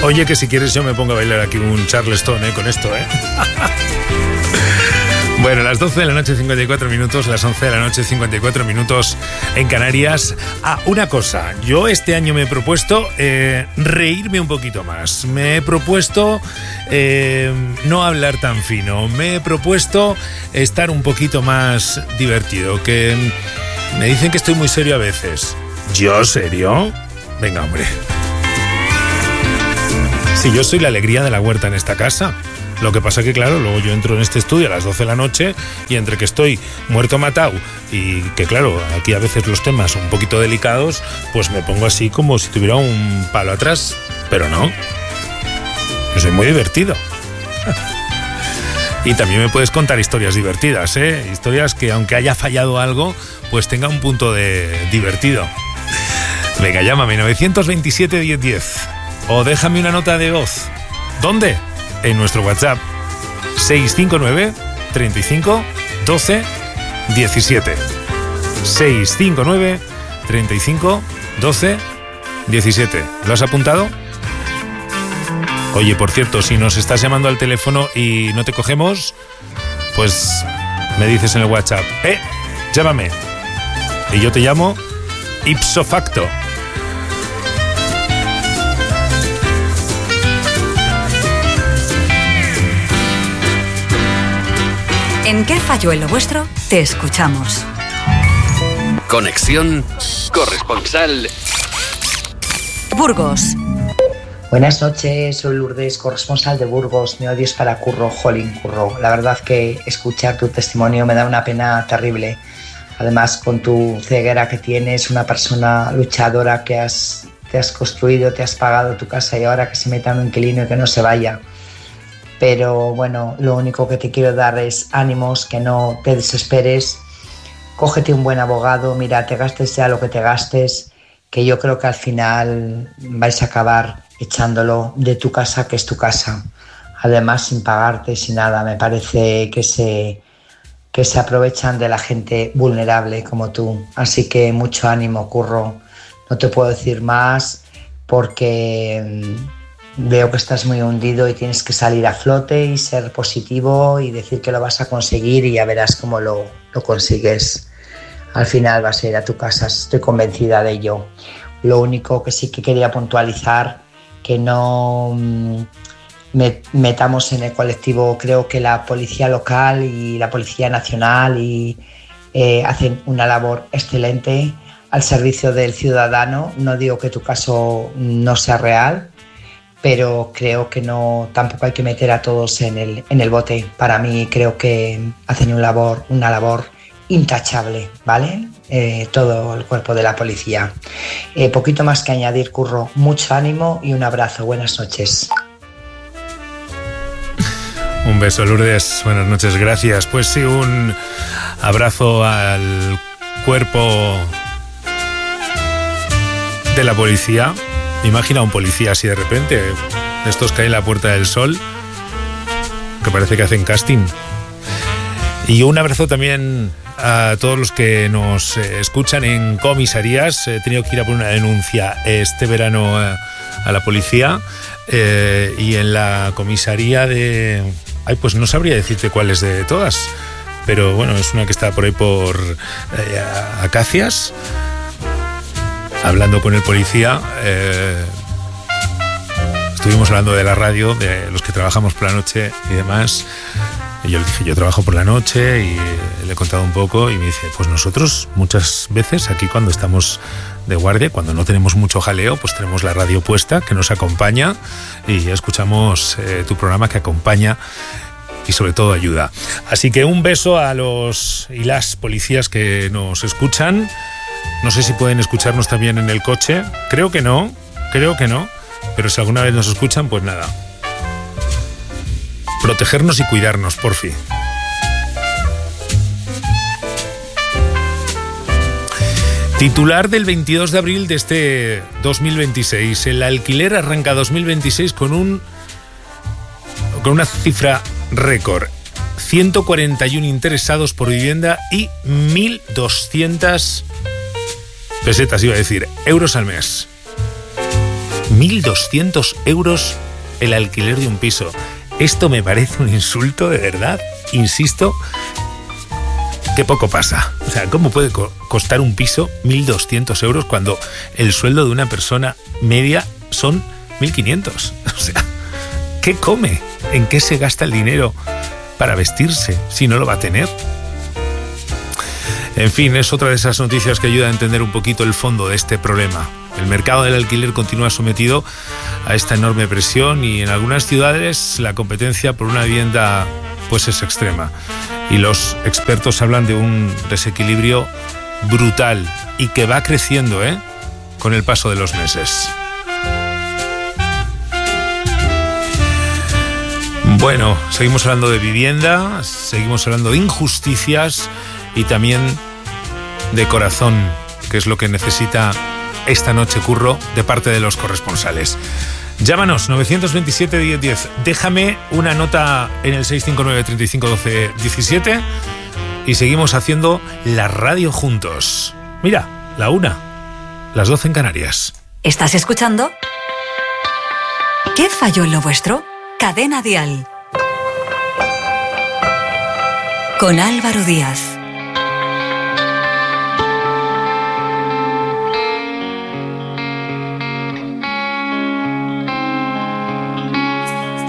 Oye, que si quieres yo me pongo a bailar aquí un Charleston, con esto, Bueno, las 12 de la noche 54 minutos, las 11 de la noche 54 minutos en Canarias. Una cosa, yo este año me he propuesto reírme un poquito más. Me he propuesto no hablar tan fino. Me he propuesto estar un poquito más divertido. Que me dicen que estoy muy serio a veces. ¿Yo serio? Venga, hombre. Si yo soy la alegría de la huerta en esta casa. Lo que pasa que, claro, luego yo entro en este estudio a las 12 de la noche y entre que estoy muerto matado y que, claro, aquí a veces los temas son un poquito delicados, pues me pongo así como si tuviera un palo atrás. Pero no. Yo soy muy divertido. Y también me puedes contar historias divertidas, Historias que, aunque haya fallado algo, pues tenga un punto de divertido. Venga, llámame 927 1010 o déjame una nota de voz. ¿Dónde? En nuestro WhatsApp 659 35 12 17 659 35 12 17. ¿Lo has apuntado? Oye, por cierto, si nos estás llamando al teléfono y no te cogemos, pues me dices en el WhatsApp, llámame, y yo te llamo ipso facto. ¿En qué falló en lo vuestro? Te escuchamos. Conexión corresponsal Burgos. Buenas noches, soy Lourdes, corresponsal de Burgos. Mi odio es para Curro, jolín, Curro. La verdad que escuchar tu testimonio me da una pena terrible. Además, con tu ceguera que tienes, una persona luchadora que te has construido, te has pagado tu casa y ahora que se meta un inquilino y que no se vaya. Pero bueno, lo único que te quiero dar es ánimos, que no te desesperes, cógete un buen abogado, mira, te gastes ya lo que te gastes, que yo creo que al final vais a acabar echándolo de tu casa, que es tu casa. Además, sin pagarte, sin nada, me parece que se aprovechan de la gente vulnerable como tú. Así que mucho ánimo, Curro. No te puedo decir más porque veo que estás muy hundido y tienes que salir a flote y ser positivo y decir que lo vas a conseguir y ya verás cómo lo consigues. Al final vas a ir a tu casa, estoy convencida de ello. Lo único que sí que quería puntualizar, que no metamos en el colectivo, creo que la policía local y la policía nacional hacen una labor excelente al servicio del ciudadano. No digo que tu caso no sea real, pero creo que tampoco hay que meter a todos en el bote. Para mí creo que hacen una labor intachable, ¿vale? Todo el cuerpo de la policía. Poquito más que añadir, Curro. Mucho ánimo y un abrazo. Buenas noches. Un beso, Lourdes. Buenas noches, gracias. Pues sí, un abrazo al cuerpo de la policía. Imagina a un policía así de repente, de estos que hay en la Puerta del Sol, que parece que hacen casting. Y un abrazo también a todos los que nos escuchan en comisarías. He tenido que ir a por una denuncia este verano a la policía y en la comisaría de... pues no sabría decirte cuál es de todas, pero bueno, es una que está por ahí por Acacias. Hablando con el policía, estuvimos hablando de la radio, de los que trabajamos por la noche y demás. Y yo le dije, yo trabajo por la noche y le he contado un poco y me dice, pues nosotros muchas veces aquí cuando estamos de guardia, cuando no tenemos mucho jaleo, pues tenemos la radio puesta que nos acompaña y escuchamos tu programa que acompaña y sobre todo ayuda. Así que un beso a los y las policías que nos escuchan. No sé si pueden escucharnos también en el coche. Creo que no. Pero si alguna vez nos escuchan, pues nada. Protegernos y cuidarnos, por fin. Titular del 22 de abril de este 2026. El alquiler arranca 2026 con una cifra récord. 141 interesados por vivienda y 1.200 pesetas, iba a decir, euros al mes. 1.200 euros el alquiler de un piso. Esto me parece un insulto, de verdad. Insisto, que poco pasa. O sea, ¿cómo puede costar un piso 1.200 euros cuando el sueldo de una persona media son 1.500? O sea, ¿qué come? ¿En qué se gasta el dinero para vestirse si no lo va a tener? En fin, es otra de esas noticias que ayuda a entender un poquito el fondo de este problema. El mercado del alquiler continúa sometido a esta enorme presión y en algunas ciudades la competencia por una vivienda pues es extrema. Y los expertos hablan de un desequilibrio brutal y que va creciendo, con el paso de los meses. Bueno, seguimos hablando de vivienda, seguimos hablando de injusticias y también de corazón, que es lo que necesita esta noche Curro de parte de los corresponsales. Llámanos 927 1010, déjame una nota en el 659 35 12 17 y seguimos haciendo la radio juntos. Mira, la 1, las 12 en Canarias. ¿Estás escuchando? ¿Qué falló en lo vuestro? Cadena Dial. Con Álvaro Díaz.